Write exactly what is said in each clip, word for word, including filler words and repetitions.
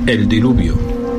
El diluvio.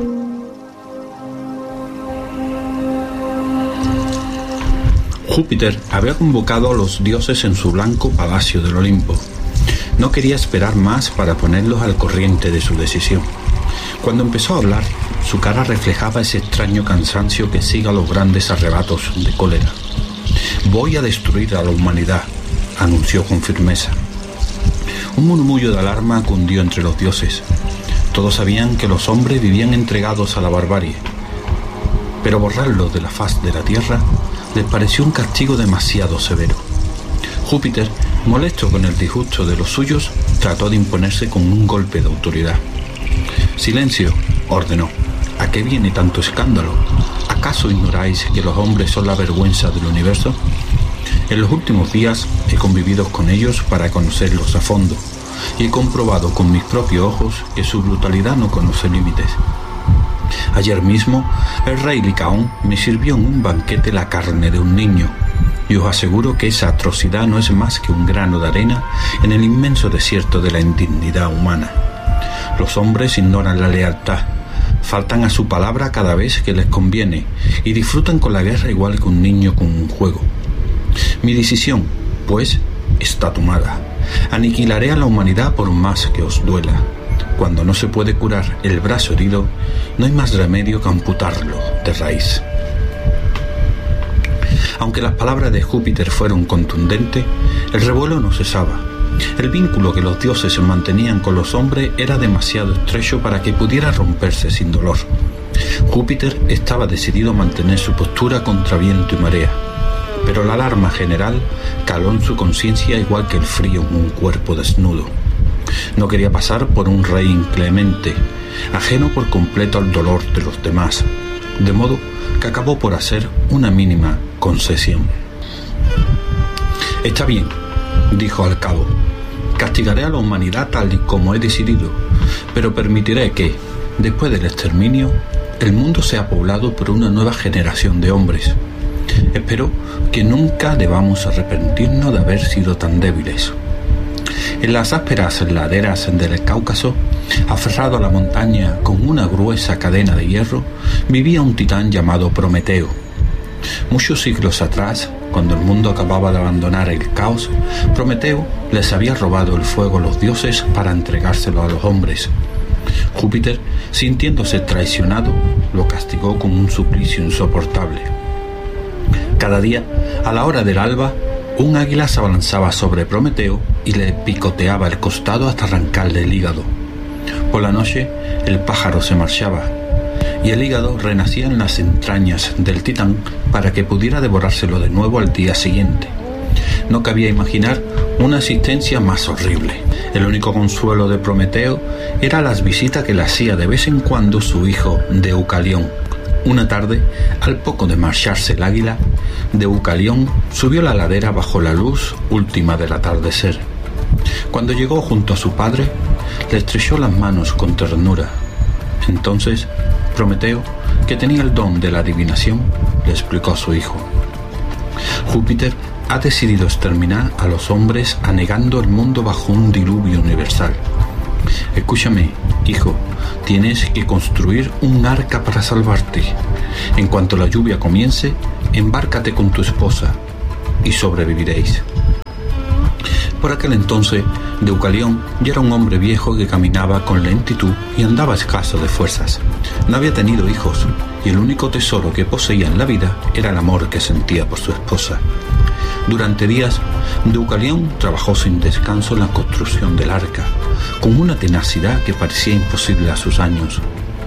Júpiter había convocado a los dioses en su blanco palacio del Olimpo. No quería esperar más para ponerlos al corriente de su decisión. Cuando empezó a hablar, su cara reflejaba ese extraño cansancio que sigue a los grandes arrebatos de cólera. «Voy a destruir a la humanidad», anunció con firmeza. Un murmullo de alarma cundió entre los dioses. Todos sabían que los hombres vivían entregados a la barbarie, pero borrarlos de la faz de la tierra les pareció un castigo demasiado severo. Júpiter, molesto con el disgusto de los suyos, trató de imponerse con un golpe de autoridad. «Silencio», ordenó. «¿A qué viene tanto escándalo? ¿Acaso ignoráis que los hombres son la vergüenza del universo? En los últimos días he convivido con ellos para conocerlos a fondo, y he comprobado con mis propios ojos que su brutalidad no conoce límites. Ayer mismo, el rey Licaón me sirvió en un banquete la carne de un niño, y os aseguro que esa atrocidad no es más que un grano de arena en el inmenso desierto de la indignidad humana. Los hombres ignoran la lealtad, faltan a su palabra cada vez que les conviene, y disfrutan con la guerra igual que un niño con un juego. Mi decisión, pues, está tomada. Aniquilaré a la humanidad por más que os duela. Cuando no se puede curar el brazo herido, no hay más remedio que amputarlo de raíz». Aunque las palabras de Júpiter fueron contundentes, el revuelo no cesaba. El vínculo que los dioses mantenían con los hombres era demasiado estrecho para que pudiera romperse sin dolor. Júpiter estaba decidido a mantener su postura contra viento y marea, pero la alarma general caló en su conciencia igual que el frío en un cuerpo desnudo. No quería pasar por un rey inclemente, ajeno por completo al dolor de los demás, de modo que acabó por hacer una mínima concesión. «Está bien», dijo al cabo, «castigaré a la humanidad tal y como he decidido, pero permitiré que, después del exterminio, el mundo sea poblado por una nueva generación de hombres. Espero que nunca debamos arrepentirnos de haber sido tan débiles». En las ásperas laderas del Cáucaso, aferrado a la montaña con una gruesa cadena de hierro, vivía un titán llamado Prometeo. Muchos siglos atrás, cuando el mundo acababa de abandonar el caos, Prometeo les había robado el fuego a los dioses para entregárselo a los hombres. Júpiter, sintiéndose traicionado, lo castigó con un suplicio insoportable. Cada día, a la hora del alba, un águila se abalanzaba sobre Prometeo y le picoteaba el costado hasta arrancarle el hígado. Por la noche, el pájaro se marchaba, y el hígado renacía en las entrañas del titán para que pudiera devorárselo de nuevo al día siguiente. No cabía imaginar una existencia más horrible. El único consuelo de Prometeo era las visitas que le hacía de vez en cuando su hijo Deucalión. Una tarde, al poco de marcharse el águila, Deucalión subió la ladera bajo la luz última del atardecer. Cuando llegó junto a su padre, le estrechó las manos con ternura. Entonces, Prometeo, que tenía el don de la adivinación, le explicó a su hijo: «Júpiter ha decidido exterminar a los hombres anegando el mundo bajo un diluvio universal. Escúchame, hijo, tienes que construir un arca para salvarte. En cuanto la lluvia comience, embárcate con tu esposa y sobreviviréis». Por aquel entonces, Deucalión ya era un hombre viejo que caminaba con lentitud y andaba escaso de fuerzas. No había tenido hijos, y el único tesoro que poseía en la vida era el amor que sentía por su esposa. Durante días, Deucalión trabajó sin descanso en la construcción del arca, con una tenacidad que parecía imposible a sus años.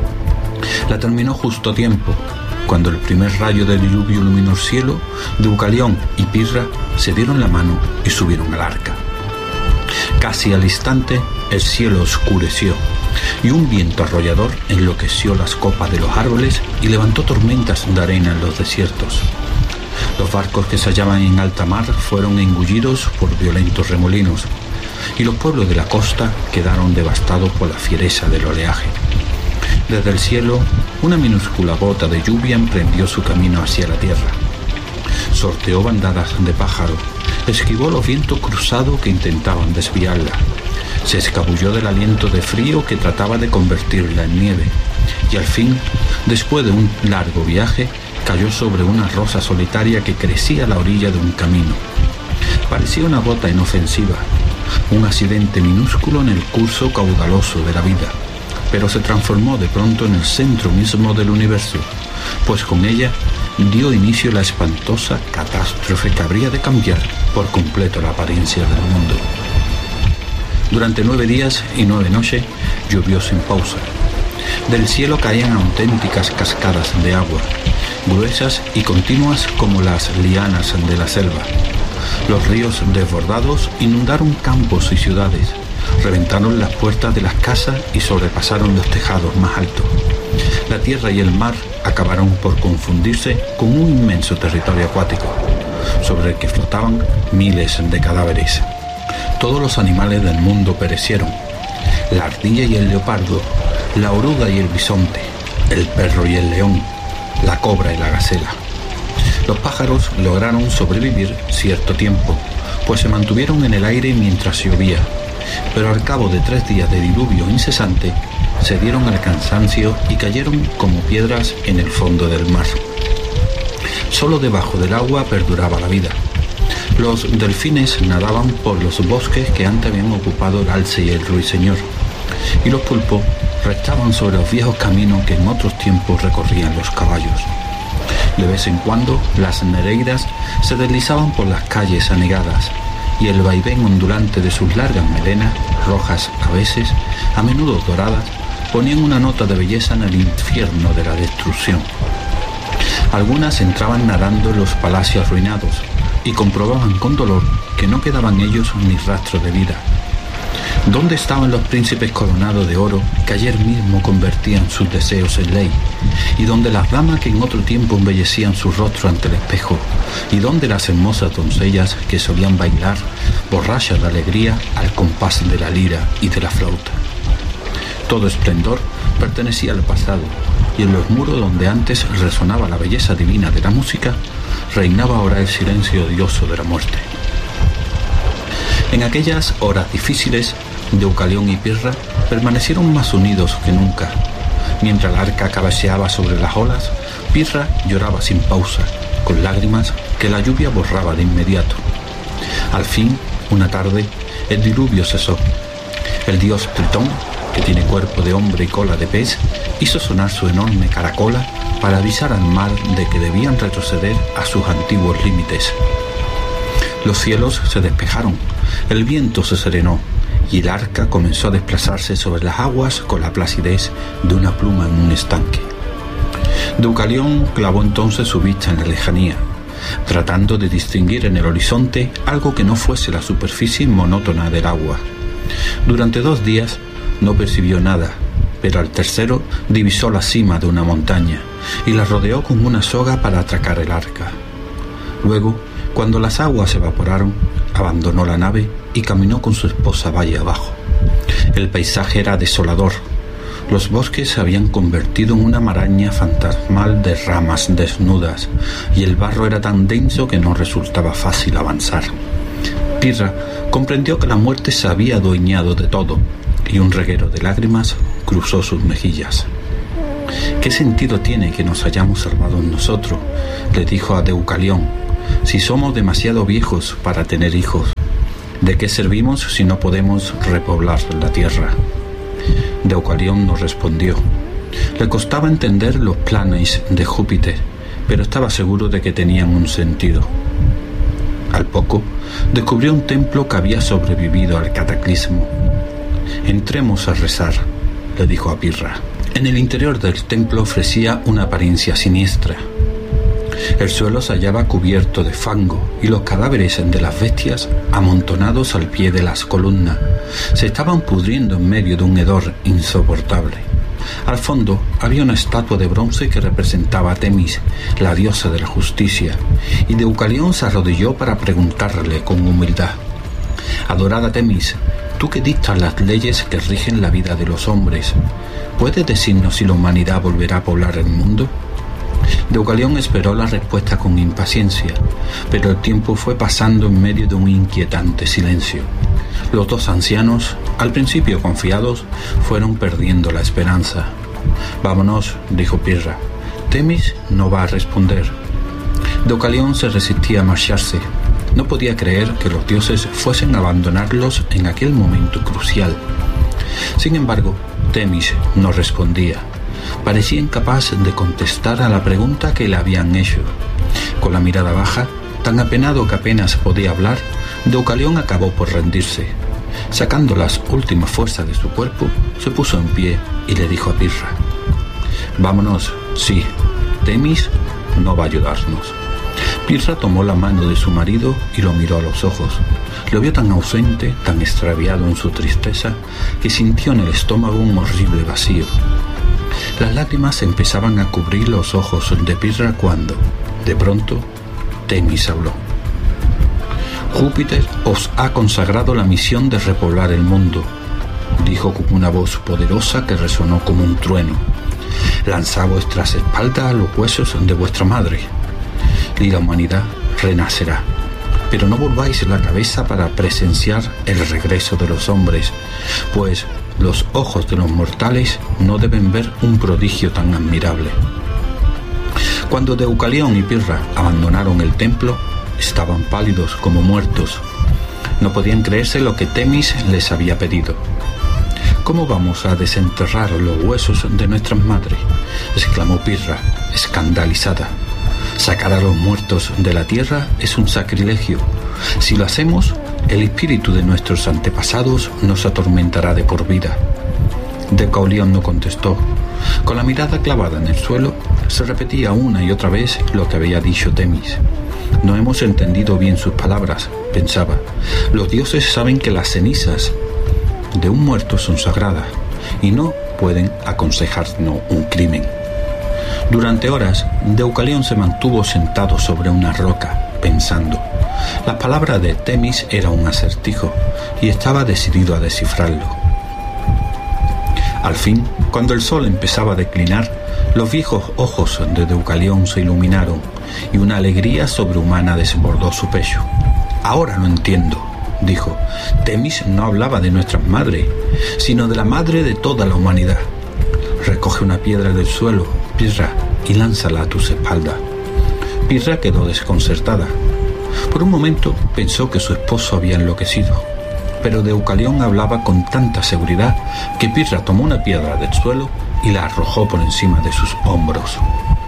La terminó justo a tiempo. Cuando el primer rayo del diluvio iluminó el cielo, Deucalión y Pirra se dieron la mano y subieron al arca. Casi al instante, el cielo oscureció y un viento arrollador enloqueció las copas de los árboles y levantó tormentas de arena en los desiertos. Los barcos que se hallaban en alta mar fueron engullidos por violentos remolinos, y los pueblos de la costa quedaron devastados por la fiereza del oleaje. Desde el cielo, una minúscula gota de lluvia emprendió su camino hacia la tierra. Sorteó bandadas de pájaros, esquivó los vientos cruzados que intentaban desviarla. Se escabulló del aliento de frío que trataba de convertirla en nieve, y al fin, después de un largo viaje, cayó sobre una rosa solitaria que crecía a la orilla de un camino. Parecía una gota inofensiva, un accidente minúsculo en el curso caudaloso de la vida, pero se transformó de pronto en el centro mismo del universo, pues con ella dio inicio la espantosa catástrofe que habría de cambiar por completo la apariencia del mundo. Durante nueve días y nueve noches llovió sin pausa. Del cielo caían auténticas cascadas de agua, gruesas y continuas como las lianas de la selva. Los ríos desbordados inundaron campos y ciudades, reventaron las puertas de las casas y sobrepasaron los tejados más altos. La tierra y el mar acabaron por confundirse con un inmenso territorio acuático, sobre el que flotaban miles de cadáveres. Todos los animales del mundo perecieron: la ardilla y el leopardo, la oruga y el bisonte, el perro y el león, la cobra y la gacela. Los pájaros lograron sobrevivir cierto tiempo, pues se mantuvieron en el aire mientras llovía, pero al cabo de tres días de diluvio incesante, se dieron al cansancio y cayeron como piedras en el fondo del mar. Solo debajo del agua perduraba la vida. Los delfines nadaban por los bosques que antes habían ocupado el alce y el ruiseñor, y los pulpos restaban sobre los viejos caminos que en otros tiempos recorrían los caballos. De vez en cuando, las nereidas se deslizaban por las calles anegadas, y el vaivén ondulante de sus largas melenas, rojas a veces, a menudo doradas, ponían una nota de belleza en el infierno de la destrucción. Algunas entraban nadando en los palacios arruinados y comprobaban con dolor que no quedaban ellos ni rastro de vida. ¿Dónde estaban los príncipes coronados de oro que ayer mismo convertían sus deseos en ley? ¿Y dónde las damas que en otro tiempo embellecían su rostro ante el espejo? ¿Y dónde las hermosas doncellas que solían bailar, borrachas de alegría, al compás de la lira y de la flauta? Todo esplendor pertenecía al pasado, y en los muros donde antes resonaba la belleza divina de la música, reinaba ahora el silencio odioso de la muerte. En aquellas horas difíciles, Deucalión y Pirra permanecieron más unidos que nunca. Mientras el arca cabeceaba sobre las olas, Pirra lloraba sin pausa, con lágrimas que la lluvia borraba de inmediato. Al fin, una tarde, el diluvio cesó. El dios Tritón, que tiene cuerpo de hombre y cola de pez, hizo sonar su enorme caracola para avisar al mar de que debían retroceder a sus antiguos límites. Los cielos se despejaron, el viento se serenó, y el arca comenzó a desplazarse sobre las aguas con la placidez de una pluma en un estanque. Deucalión clavó entonces su vista en la lejanía, tratando de distinguir en el horizonte algo que no fuese la superficie monótona del agua. Durante dos días no percibió nada, pero al tercero divisó la cima de una montaña y la rodeó con una soga para atracar el arca. Luego, cuando las aguas se evaporaron, abandonó la nave y caminó con su esposa valle abajo. El paisaje era desolador. Los bosques se habían convertido en una maraña fantasmal de ramas desnudas, y el barro era tan denso que no resultaba fácil avanzar. Pirra comprendió que la muerte se había adueñado de todo, y un reguero de lágrimas cruzó sus mejillas. ¿Qué sentido tiene que nos hayamos salvado nosotros?, le dijo a Deucalión, si somos demasiado viejos para tener hijos. ¿De qué servimos si no podemos repoblar la tierra? Deucalión no respondió. Le costaba entender los planes de Júpiter, pero estaba seguro de que tenían un sentido. Al poco, descubrió un templo que había sobrevivido al cataclismo. Entremos a rezar, le dijo a Pirra. En el interior del templo ofrecía una apariencia siniestra. El suelo se hallaba cubierto de fango y los cadáveres de las bestias, amontonados al pie de las columnas, se estaban pudriendo en medio de un hedor insoportable. Al fondo había una estatua de bronce que representaba a Temis, la diosa de la justicia, y Deucalión se arrodilló para preguntarle con humildad: «Adorada Temis, tú que dictas las leyes que rigen la vida de los hombres, ¿puedes decirnos si la humanidad volverá a poblar el mundo?» Deucalión esperó la respuesta con impaciencia, pero el tiempo fue pasando en medio de un inquietante silencio. Los dos ancianos, al principio confiados, fueron perdiendo la esperanza. «Vámonos», dijo Pirra. «Temis no va a responder». Deucalión se resistía a marcharse. No podía creer que los dioses fuesen a abandonarlos en aquel momento crucial. Sin embargo, Temis no respondía. Parecía incapaz de contestar a la pregunta que le habían hecho. Con la mirada baja, tan apenado que apenas podía hablar, Deucalión acabó por rendirse. Sacando las últimas fuerzas de su cuerpo, se puso en pie y le dijo a Pirra: «Vámonos, sí, Temis no va a ayudarnos». Pirra tomó la mano de su marido y lo miró a los ojos. Lo vio tan ausente, tan extraviado en su tristeza, que sintió en el estómago un horrible vacío. Las lágrimas empezaban a cubrir los ojos de Pirra cuando, de pronto, Temis habló. «Júpiter os ha consagrado la misión de repoblar el mundo», dijo con una voz poderosa que resonó como un trueno. «Lanzad a vuestras espaldas los huesos de vuestra madre, y la humanidad renacerá. Pero no volváis la cabeza para presenciar el regreso de los hombres, pues los ojos de los mortales no deben ver un prodigio tan admirable». Cuando Deucalión y Pirra abandonaron el templo, estaban pálidos como muertos. No podían creerse lo que Temis les había pedido. «¿Cómo vamos a desenterrar los huesos de nuestras madres?», exclamó Pirra, escandalizada. «Sacar a los muertos de la tierra es un sacrilegio. Si lo hacemos, el espíritu de nuestros antepasados nos atormentará de por vida». Deucalión no contestó. Con la mirada clavada en el suelo, se repetía una y otra vez lo que había dicho Temis. «No hemos entendido bien sus palabras», pensaba. «Los dioses saben que las cenizas de un muerto son sagradas y no pueden aconsejarnos un crimen». Durante horas, Deucalión se mantuvo sentado sobre una roca, pensando. Las palabras de Temis eran un acertijo y estaba decidido a descifrarlo. Al fin, cuando el sol empezaba a declinar, los viejos ojos de Deucalión se iluminaron y una alegría sobrehumana desbordó su pecho. «Ahora lo entiendo», dijo. «Temis no hablaba de nuestras madres, sino de la madre de toda la humanidad. Recoge una piedra del suelo, Pirra, y lánzala a tus espaldas». Pirra quedó desconcertada. Por un momento pensó que su esposo había enloquecido, pero Deucalión hablaba con tanta seguridad que Pirra tomó una piedra del suelo y la arrojó por encima de sus hombros.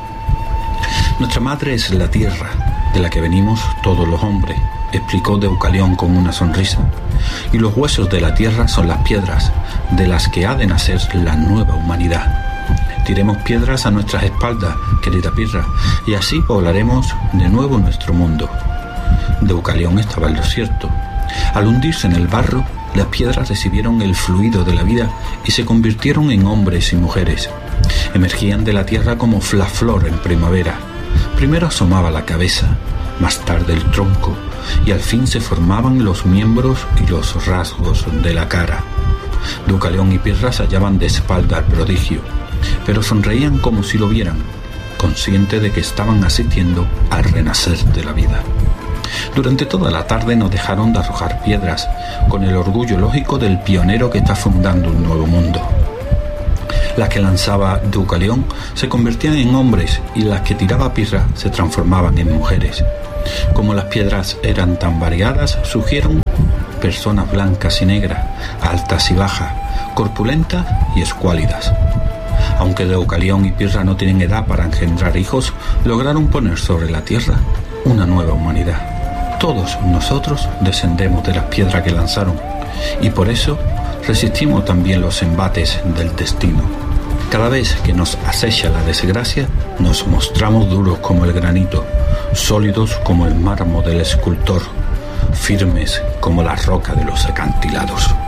«Nuestra madre es la tierra, de la que venimos todos los hombres», explicó Deucalión con una sonrisa. «Y los huesos de la tierra son las piedras, de las que ha de nacer la nueva humanidad. Tiremos piedras a nuestras espaldas, querida Pirra, y así poblaremos de nuevo nuestro mundo». Deucalión estaba en lo cierto. Al hundirse en el barro, las piedras recibieron el fluido de la vida y se convirtieron en hombres y mujeres. Emergían de la tierra como la flor en primavera. Primero asomaba la cabeza, más tarde el tronco, y al fin se formaban los miembros y los rasgos de la cara. Deucalión y Pirra se hallaban de espalda al prodigio, pero sonreían como si lo vieran, conscientes de que estaban asistiendo al renacer de la vida. Durante toda la tarde no dejaron de arrojar piedras, con el orgullo lógico del pionero que está fundando un nuevo mundo. Las que lanzaba Deucalión se convertían en hombres y las que tiraba Pirra se transformaban en mujeres. Como las piedras eran tan variadas, surgieron personas blancas y negras, altas y bajas, corpulentas y escuálidas. Aunque Deucalión y Pirra no tienen edad para engendrar hijos, lograron poner sobre la tierra una nueva humanidad. Todos nosotros descendemos de las piedras que lanzaron, y por eso resistimos también los embates del destino. Cada vez que nos acecha la desgracia, nos mostramos duros como el granito, sólidos como el mármol del escultor, firmes como la roca de los acantilados.